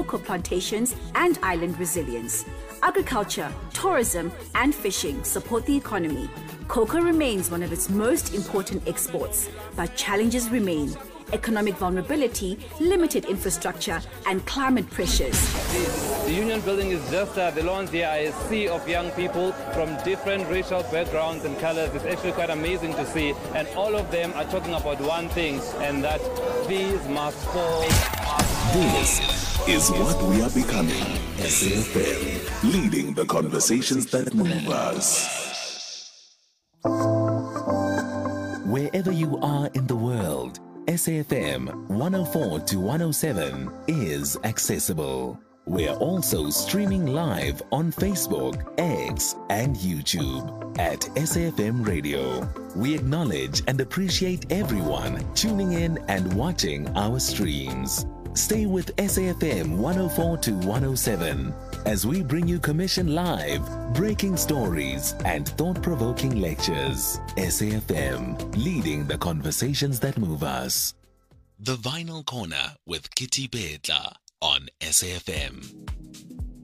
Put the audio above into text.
cocoa plantations and island resilience. Agriculture, tourism, and fishing support the economy. Cocoa remains one of its most important exports, but challenges remain. Economic vulnerability, limited infrastructure, and climate pressures. The union building is just the lawns here are a sea of young people from different racial backgrounds and colors. It's actually quite amazing to see. And all of them are talking about one thing, and that these must fall. This is what we are becoming. SAFM, leading the conversations that move us. Wherever you are in the world, SAFM 104 to 107 is accessible. We're also streaming live on Facebook, X, and YouTube at SAFM Radio. We acknowledge and appreciate everyone tuning in and watching our streams. Stay with SAFM 104 to 107 as we bring you Commission Live, breaking stories, and thought-provoking lectures. SAFM, leading the conversations that move us. The Vinyl Corner with Kitty Bedla on SAFM.